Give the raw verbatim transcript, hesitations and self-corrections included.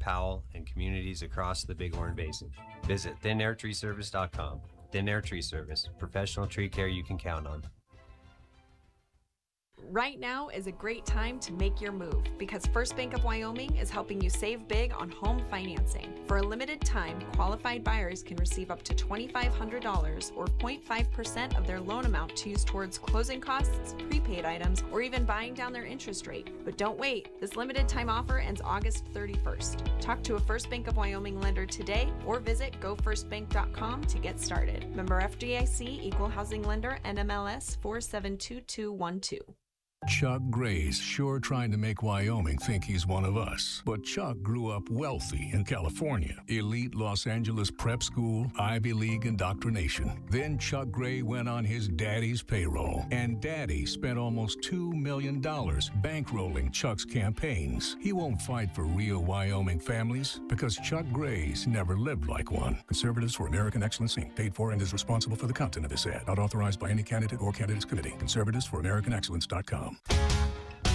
Powell, and communities across the Bighorn Basin. Visit thin air tree service dot com. Thin Air Tree Service, professional tree care you can count on. Right now is a great time to make your move because First Bank of Wyoming is helping you save big on home financing. For a limited time, qualified buyers can receive up to twenty-five hundred dollars or zero point five percent of their loan amount to use towards closing costs, prepaid items, or even buying down their interest rate. But don't wait. This limited time offer ends August thirty-first. Talk to a First Bank of Wyoming lender today or visit go first bank dot com to get started. Member F D I C, Equal Housing Lender, N M L S four seven two two one two. Chuck Gray's sure trying to make Wyoming think he's one of us. But Chuck grew up wealthy in California. Elite Los Angeles prep school, Ivy League indoctrination. Then Chuck Gray went on his daddy's payroll. And daddy spent almost two million dollars bankrolling Chuck's campaigns. He won't fight for real Wyoming families because Chuck Gray's never lived like one. Conservatives for American Excellence, Incorporated. Paid for and is responsible for the content of this ad. Not authorized by any candidate or candidates committee. Conservatives for American Excellence dot com.